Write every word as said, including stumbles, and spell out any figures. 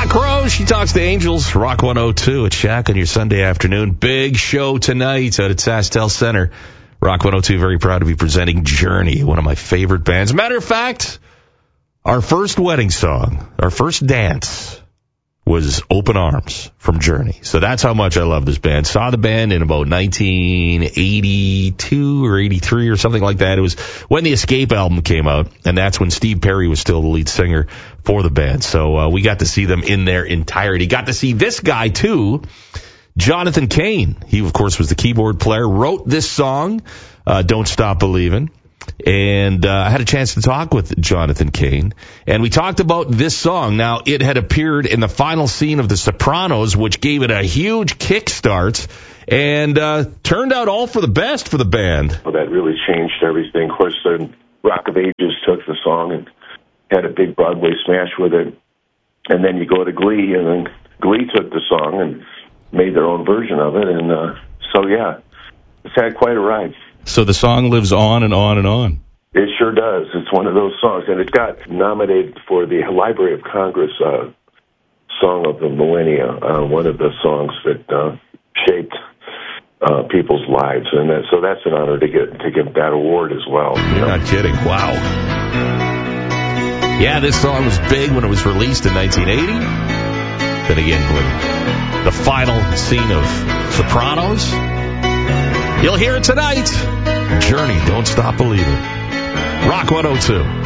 Jack Rose, she talks to Angels. Rock one oh two at Shack on your Sunday afternoon. Big show tonight out at SaskTel Center. Rock one oh two, very proud to be presenting Journey, one of my favorite bands. Matter of fact, our first wedding song, our first dance, was Open Arms from Journey. So that's how much I love this band. Saw the band in about nineteen eighty-two or eighty-three or something like that. It was when the Escape album came out, and that's when Steve Perry was still the lead singer for the band. So uh, we got to see them in their entirety. Got to see this guy, too, Jonathan Cain. He, of course, was the keyboard player, wrote this song, uh, Don't Stop Believin'. And uh, I had a chance to talk with Jonathan Cain, and we talked about this song. Now, it had appeared in the final scene of The Sopranos, which gave it a huge kickstart, and uh, turned out all for the best for the band. Well, that really changed everything. Of course, the Rock of Ages took the song and had a big Broadway smash with it. And then you go to Glee, and then Glee took the song and made their own version of it. And uh, so, yeah, it's had quite a ride. So the song lives on and on and on. It sure does. It's one of those songs. And it got nominated for the Library of Congress uh, Song of the Millennia, uh, one of the songs that uh, shaped uh, people's lives. And that, so that's an honor to get to get that award as well. You're not kidding. Wow. Yeah, this song was big when it was released in nineteen eighty. Then again, when the final scene of Sopranos. You'll hear it tonight. Journey, Don't Stop Believin'. Rock one oh two.